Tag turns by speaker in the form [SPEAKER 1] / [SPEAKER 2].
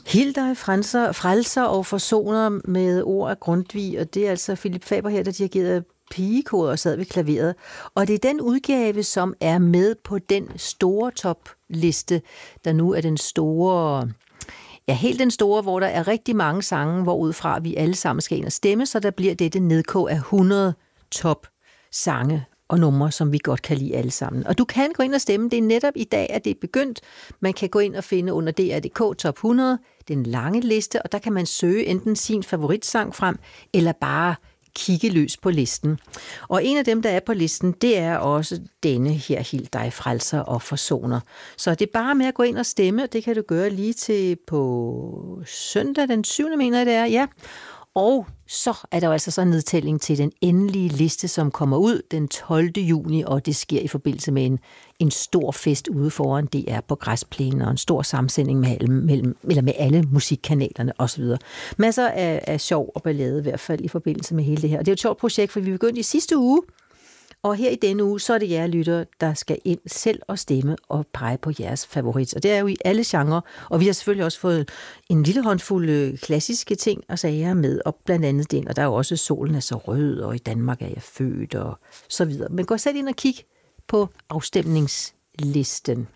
[SPEAKER 1] Hilda frelser og forsoner med ord af Grundtvig, og det er altså Philip Faber her, der dirigerede pigekor og sad ved klaveret. Og det er den udgave, som er med på den store topliste, der nu er den store, ja, helt den store, hvor der er rigtig mange sange, hvorudfra vi alle sammen skal ind og stemme, så der bliver dette nedkog af 100 top sange og numre, som vi godt kan lide alle sammen. Og du kan gå ind og stemme. Det er netop i dag, at det er begyndt. Man kan gå ind og finde under DR.dk Top 100, den lange liste, og der kan man søge enten sin favoritsang frem, eller bare kigge løs på listen. Og en af dem, der er på listen, det er også denne her, Hilda frelser og forsoner. Så det er bare med at gå ind og stemme, og det kan du gøre lige til på søndag den 7. mener jeg det er, ja. Og så er der jo altså så en nedtælling til den endelige liste, som kommer ud den 12. juni, og det sker i forbindelse med en stor fest ude foran DR på græsplænen, og en stor sammensending med alle musikkanalerne osv. Masser af sjov og ballade i hvert fald i forbindelse med hele det her. Og det er jo et sjovt projekt, for vi begyndte i sidste uge, og her i denne uge, så er det jer lyttere, der skal ind selv og stemme og pege på jeres favorit. Og det er jo i alle genrer, og vi har selvfølgelig også fået en lille håndfuld klassiske ting og sager med, og blandt andet den, og der er jo også Solen er så rød, og i Danmark er jeg født, og så videre. Men gå selv ind og kig på afstemningslisten.